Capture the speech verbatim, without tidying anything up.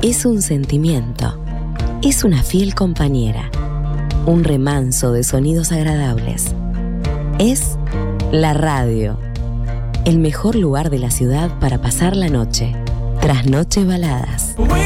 Es un sentimiento, es una fiel compañera, un remanso de sonidos agradables. Es la radio, el mejor lugar de la ciudad para pasar la noche, trasnoche baladas.